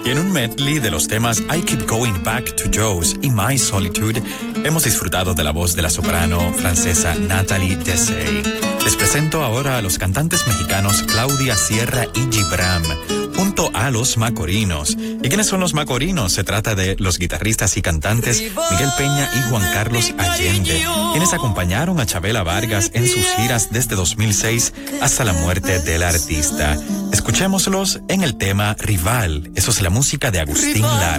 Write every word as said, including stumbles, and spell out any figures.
Y en un medley de los temas I Keep Going Back to Joe's y My Solitude, hemos disfrutado de la voz de la soprano francesa Nathalie Dessay. Les presento ahora a los cantantes mexicanos Claudia Sierra y Gibran, junto a los Macorinos. ¿Y quiénes son los Macorinos? Se trata de los guitarristas y cantantes Miguel Peña y Juan Carlos Allende, quienes acompañaron a Chabela Vargas en sus giras desde dos mil seis hasta la muerte del artista. Escuchémoslos en el tema Rival. Eso es la música de Agustín Lara.